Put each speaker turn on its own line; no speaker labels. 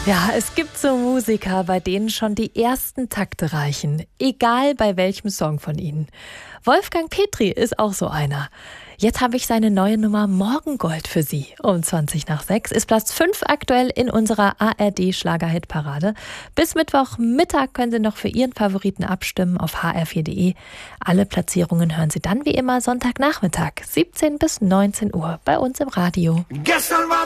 Ja, es gibt so Musiker, bei denen schon die ersten Takte reichen, egal bei welchem Song von ihnen. Wolfgang Petri ist auch so einer. Jetzt habe ich seine neue Nummer Morgengold für Sie. Um 20 nach 6 ist Platz 5 aktuell in unserer ARD-Schlager-Hit-Parade. Bis Mittwochmittag können Sie noch für Ihren Favoriten abstimmen auf hr4.de. Alle Platzierungen hören Sie dann wie immer Sonntagnachmittag, 17 bis 19 Uhr bei uns im Radio.
Gestern war